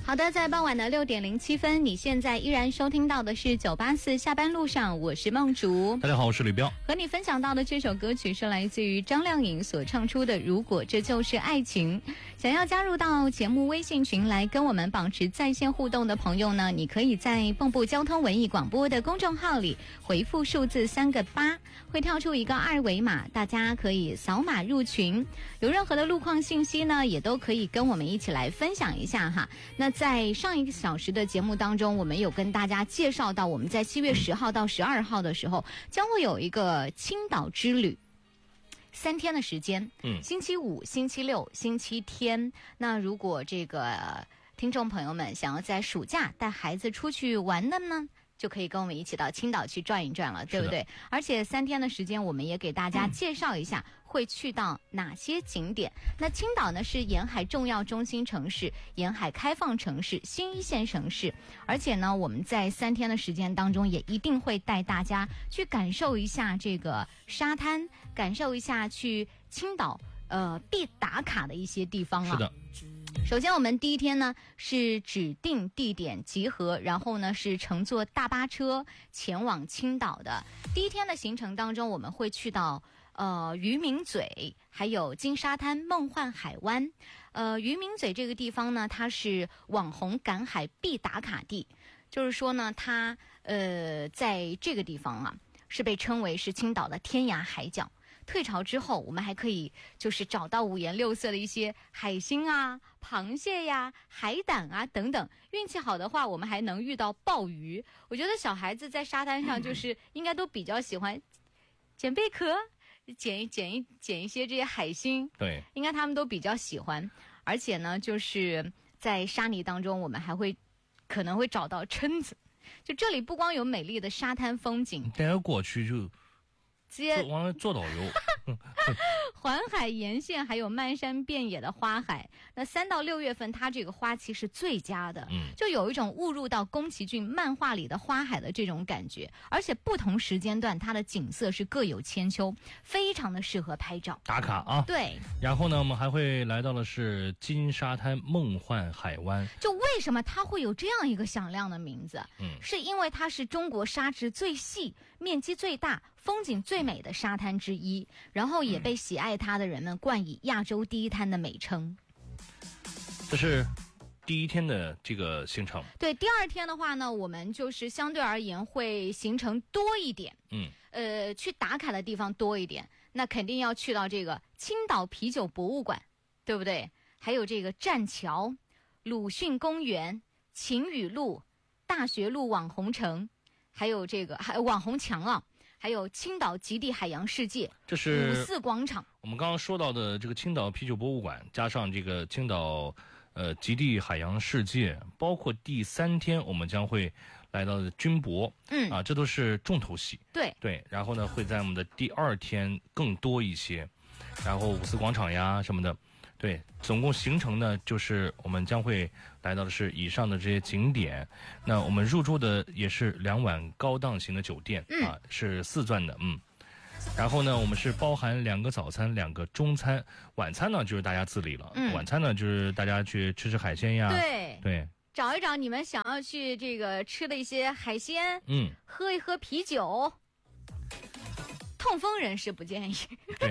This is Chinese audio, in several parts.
好的，在傍晚的6点07分，你现在依然收听到的是984下班路上，我是梦竹。 大家好，我是吕彪。 和你分享到的这首歌曲是来自于张靓颖所唱出的《如果这就是爱情》。想要加入到节目微信群来跟我们保持在线互动的朋友呢，你可以在蚌埠交通文艺广播的公众号里回复数字3个8，会跳出一个二维码，大家可以扫码入群。有任何的路况信息呢，也都可以跟我们一起来分享一下哈。那在上1个小时的节目当中，我们有跟大家介绍到，我们在7月10号到12号的时候，将会有一个青岛之旅。3天的时间，星期五、星期六、星期天。那如果这个听众朋友们想要在暑假带孩子出去玩的呢，就可以跟我们一起到青岛去转一转了，对不对？而且3天的时间，我们也给大家介绍一下会去到哪些景点。那青岛呢是沿海重要中心城市、沿海开放城市、新一线城市，而且呢我们在3天的时间当中也一定会带大家去感受一下这个沙滩，感受一下去青岛必打卡的一些地方啊。 是的。 首先我们第一天呢是指定地点集合，然后呢是乘坐大巴车前往青岛的。第一天的行程当中，我们会去到渔民嘴，还有金沙滩、梦幻海湾。渔民嘴这个地方呢，它是网红赶海必打卡地，就是说呢它在这个地方啊是被称为是青岛的天涯海角。退潮之后，我们还可以就是找到五颜六色的一些海星啊、螃蟹呀、海胆啊等等。运气好的话，我们还能遇到鲍鱼。我觉得小孩子在沙滩上就是应该都比较喜欢捡贝壳、捡一些这些海星。 对， 应该他们都比较喜欢。而且呢，就是在沙泥当中，我们还可能会找到蛏子。就这里不光有美丽的沙滩风景， 带他过去就直接往那做导游。 环海沿线还有漫山遍野的花海。那3到6月份它这个花期是最佳的，就有一种误入到宫崎骏漫画里的花海的这种感觉。而且不同时间段它的景色是各有千秋，非常的适合拍照打卡啊。 对。 然后呢，我们还会来到的是金沙滩梦幻海湾。 就为什么它会有这样一个响亮的名字？是因为它是中国沙质最细、面积最大、风景最美的沙滩之一，然后也被喜爱它的人们冠以亚洲第一滩的美称。 这是第一天的这个行程。 对，第2天的话呢，我们就是相对而言会行程多一点，去打卡的地方多一点。那肯定要去到这个青岛啤酒博物馆，对不对？还有这个栈桥、鲁迅公园、晴雨路、大学路网红城，还有这个网红墙啊。还有青岛极地海洋世界， 这是 54广场。我们刚刚说到的这个青岛啤酒博物馆，加上这个青岛极地海洋世界，包括第3天我们将会来到的军博，这都是重头戏。对，然后呢会在我们的第2天更多一些，然后54广场呀什么的。对，总共行程呢，就是我们将会来到的是以上的这些景点。那我们入住的也是2晚高档型的酒店，是4钻的，然后呢，我们是包含2个早餐、2个中餐，晚餐呢就是大家自理了。晚餐呢就是大家去吃海鲜呀，对， 找一找你们想要去这个吃的一些海鲜，喝一喝啤酒。痛风人士不建议。 对。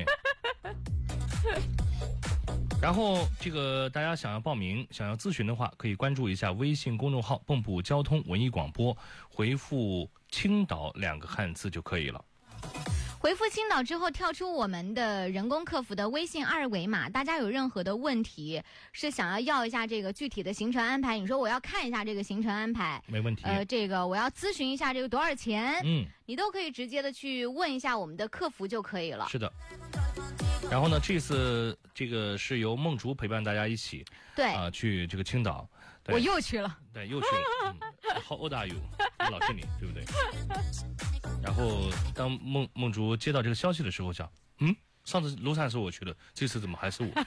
然后这个大家想要报名、想要咨询的话，可以关注一下微信公众号蚌埠交通文艺广播，回复青岛2个汉字就可以了。 回复青岛之后，跳出我们的人工客服的微信二维码，大家有任何的问题是想要一下这个具体的行程安排，你说我要看一下这个行程安排， 没问题。 这个我要咨询一下这个多少钱，你都可以直接的去问一下我们的客服就可以了。 是的。然后呢，这次这个是由梦竹陪伴大家一起，去这个青岛。 我又去了。 对，又去了。How old are you？ 老是你，对不对？然后当梦竹接到这个消息的时候，想，上次庐山是我去的，这次怎么还是我？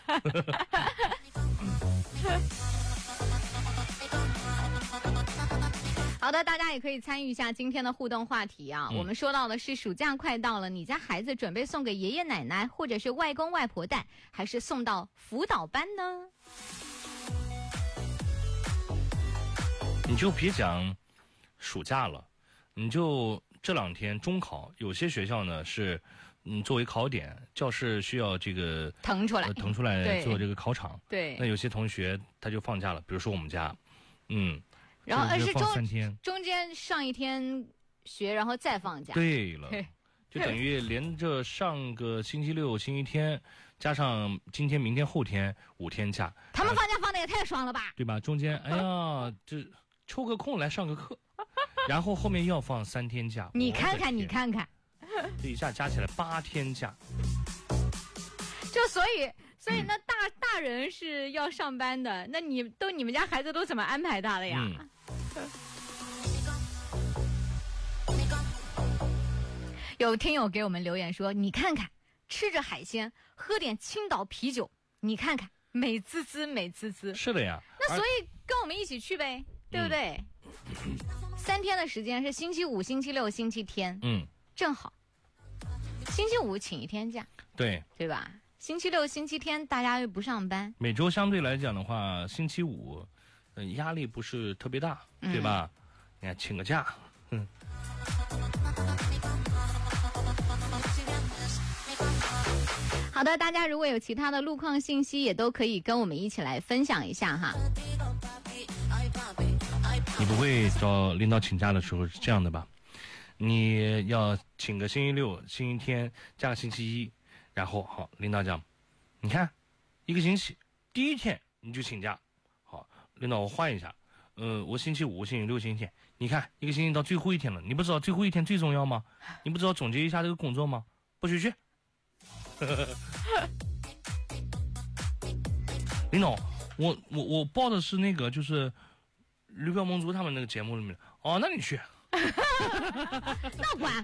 好的，大家也可以参与一下今天的互动话题啊。我们说到的是暑假快到了，你家孩子准备送给爷爷奶奶或者是外公外婆带，还是送到辅导班呢？ 你就别讲暑假了，你就这2天中考，有些学校呢是，作为考点，教室需要这个腾出来做这个考场。 对。 那有些同学他就放假了，比如说我们家， 然后是放3天， 中间上1天学，然后再放假。 对了，就等于连着上个星期六、星期天，加上今天、明天、后天5天假。 他们放假放的也太爽了吧？ 对吧？中间哎呀，这抽个空来上个课，然后后面又要放3天假。 你看看， 这一下加起来8天假。 就所以那大人是要上班的，那你们家孩子都怎么安排他的呀？有听友给我们留言说，你看看，吃着海鲜，喝点青岛啤酒，你看看美滋滋，美滋滋。 是的呀。 那所以跟我们一起去呗，对不对？3天的时间是星期五、星期六、星期天，正好。星期五请1天假，对吧？星期六、星期天大家又不上班， 每周相对来讲的话，星期五，压力不是特别大，对吧？你看请个假， 好的，大家如果有其他的路况信息，也都可以跟我们一起来分享一下哈。 你不会找领导请假的时候是这样的吧？你要请个星期六、星期天加个星期一，然后好，领导讲，你看1个星期第1天你就请假，好，领导我换一下，我星期五、星期六、星期天，你看1个星期到最后1天了，你不知道最后1天最重要吗？你不知道总结一下这个工作吗？不许去。领导，我报的是那个就是吕表蒙族他们那个节目里面，哦，那你去。 那管。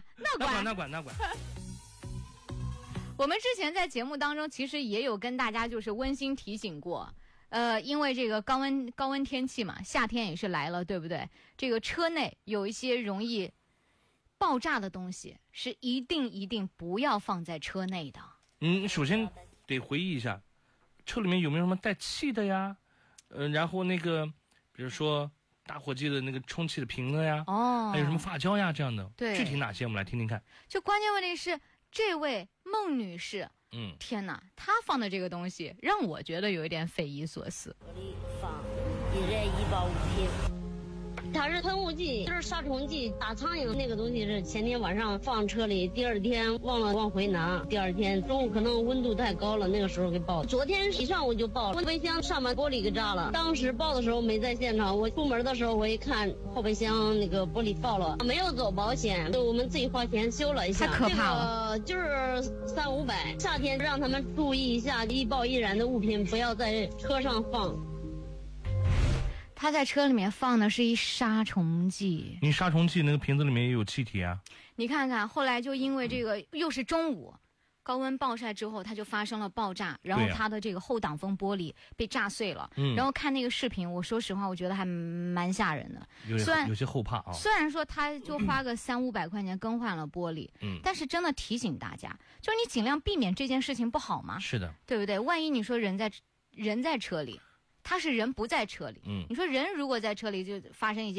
我们之前在节目当中其实也有跟大家就是温馨提醒过，因为这个高温天气嘛，夏天也是来了，对不对？这个车内有一些容易爆炸的东西，是一定不要放在车内的。 首先得回忆一下，车里面有没有什么带气的呀？然后那个，比如说打火机的那个充气的瓶子呀，还有什么发胶呀这样的， 对， 具体哪些我们来听听看。 就关键问题是，这位孟女士，天哪，她放的这个东西让我觉得有一点匪夷所思。 放1人1包5瓶。它是喷雾剂，就是杀虫剂，打苍蝇那个东西是前天晚上放车里，第2天忘了往回拿，第2天中午可能温度太高了，那个时候给爆了。昨天一上午就爆了，后备箱上面玻璃给炸了。当时爆的时候没在现场，我出门的时候我一看后备箱那个玻璃爆了，没有走保险，我们自己花钱修了一下。 太可怕了， 就是300-500。夏天让他们注意一下易爆易燃的物品不要在车上放。 他在车里面放的是一杀虫剂， 你杀虫剂那个瓶子里面也有气体啊。 你看看，后来就因为这个又是中午，高温暴晒之后，它就发生了爆炸，然后它的这个后挡风玻璃被炸碎了。然后看那个视频，我说实话，我觉得还蛮吓人的， 有些后怕啊。 虽然说他就花个300-500块钱更换了玻璃，但是真的提醒大家，就是你尽量避免这件事情不好吗？ 是的， 对不对？万一你说人在车里。他是人不在车里，你说人如果在车里就发生一件